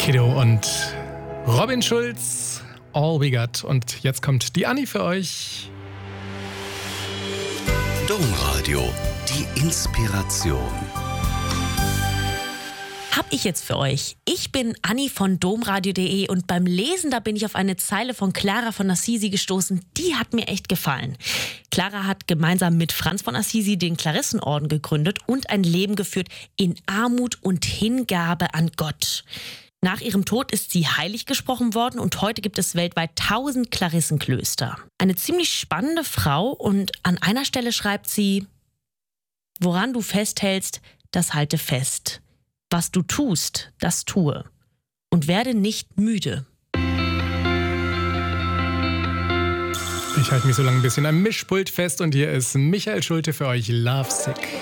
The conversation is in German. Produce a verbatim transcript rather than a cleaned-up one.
Kiddo und Robin Schulz, All We Got. Und jetzt kommt die Anni für euch. Domradio, die Inspiration. Hab ich jetzt für euch. Ich bin Anni von domradio punkt de und beim Lesen, da bin ich auf eine Zeile von Clara von Assisi gestoßen. Die hat mir echt gefallen. Clara hat gemeinsam mit Franz von Assisi den Klarissenorden gegründet und ein Leben geführt in Armut und Hingabe an Gott. Nach ihrem Tod ist sie heilig gesprochen worden und heute gibt es weltweit tausend Klarissenklöster. Eine ziemlich spannende Frau und an einer Stelle schreibt sie: Woran du festhältst, das halte fest. Was du tust, das tue. Und werde nicht müde. Ich halte mich so lange ein bisschen am Mischpult fest und hier ist Michael Schulte für euch, Lovesick.